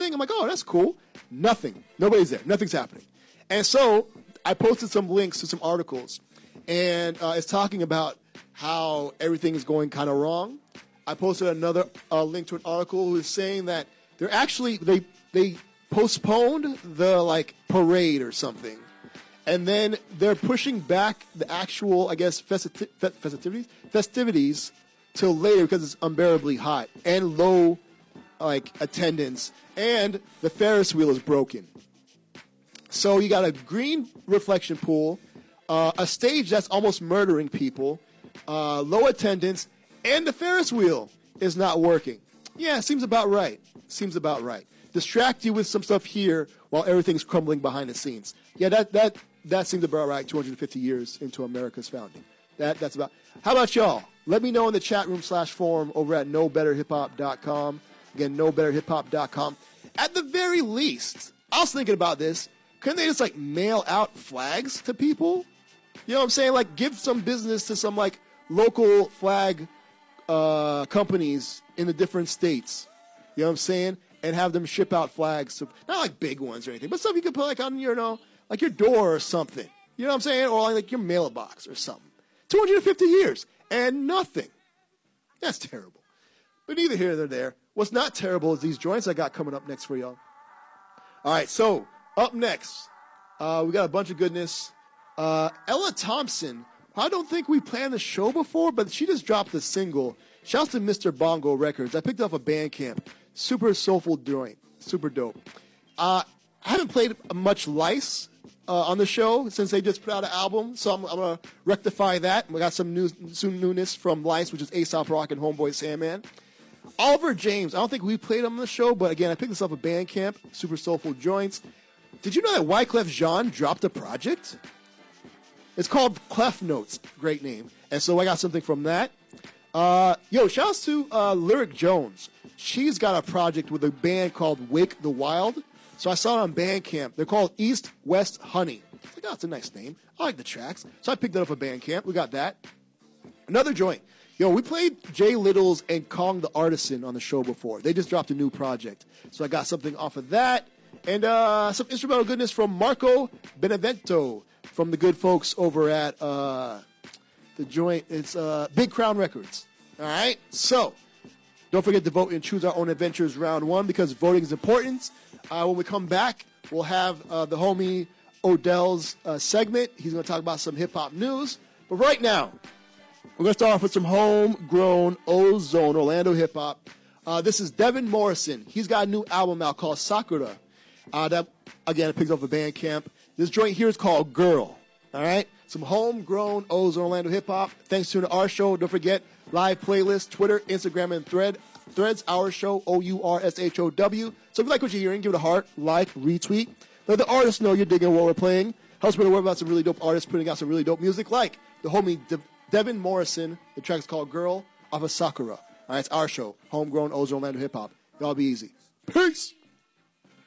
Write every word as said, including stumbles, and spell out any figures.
thing? I'm like, oh, that's cool. Nothing. Nobody's there. Nothing's happening. And so I posted some links to some articles, and uh, it's talking about how everything is going kind of wrong. I posted another uh, link to an article who is saying that they're actually, they they postponed the, like, parade or something. And then they're pushing back the actual, I guess, festi- festivities, festivities till later because it's unbearably hot and low, like, attendance. And the Ferris wheel is broken. So you got a green reflection pool, uh, a stage that's almost murdering people, uh, low attendance, and the Ferris wheel is not working. Yeah, seems about right. Seems about right. Distract you with some stuff here while everything's crumbling behind the scenes. Yeah, that that that seems about right. two hundred fifty years into America's founding. That that's about. How about y'all? Let me know in the chat room slash forum over at no better hip hop dot com. Again, no better hip hop dot com. At the very least, I was thinking about this. Couldn't they just, like, mail out flags to people? You know what I'm saying? Like, give some business to some, like, local flag uh, companies in the different states. You know what I'm saying? And have them ship out flags. To, not, like, big ones or anything, but stuff you could put, like, on your, you know, like, your door or something. You know what I'm saying? Or, like, your mailbox or something. two hundred fifty years and nothing. That's terrible. But neither here nor there. What's not terrible is these joints I got coming up next for y'all. All right, so up next, uh, we got a bunch of goodness. Uh, Ella Thompson, I don't think we planned the show before, but she just dropped a single. Shouts to Mister Bongo Records. I picked it off a Bandcamp. Super soulful joint. Super dope. Uh, I haven't played much Lice uh, on the show since they just put out an album, so I'm, I'm going to rectify that. We got some news, some newness from Lice, which is Aesop Rock and Homeboy Sandman. Oliver James, I don't think we played him on the show, but again, I picked this up at Bandcamp. Super soulful joints. Did you know that Wyclef Jean dropped a project? It's called Clef Notes. Great name. And so I got something from that. Uh, yo, shouts to uh, Lyric Jones. She's got a project with a band called Wake the Wild. So I saw it on Bandcamp. They're called East West Honey. I was like, oh, that's a nice name. I like the tracks. So I picked it up at Bandcamp. We got that. Another joint. Yo, we played Jay Littles and Kong the Artisan on the show before. They just dropped a new project. So I got something off of that. And uh, some instrumental goodness from Marco Benevento from the good folks over at uh, the joint. It's uh, Big Crown Records. All right? So don't forget to vote and choose our own adventures round one because voting is important. Uh, when we come back, we'll have uh, the homie Odell's uh, segment. He's going to talk about some hip-hop news. But right now, we're going to start off with some homegrown Ozone Orlando hip-hop. Uh, this is Devin Morrison. He's got a new album out called Sakura. Uh, that, again, it picks up a Bandcamp. This joint here is called Girl. All right? Some homegrown Ozone Orlando hip-hop. Thanks to our show. Don't forget, live playlist, Twitter, Instagram, and Thread. Threads, Our Show, O U R S H O W. So if you like what you're hearing, give it a heart, like, retweet. Let the artists know you're digging what we're playing. Helps me to worry about some really dope artists putting out some really dope music, like the homie De- Devin Morrison. The track is called Girl off of Sakura. All right, it's Our Show, homegrown Ozone Orlando hip-hop. Y'all be easy. Peace!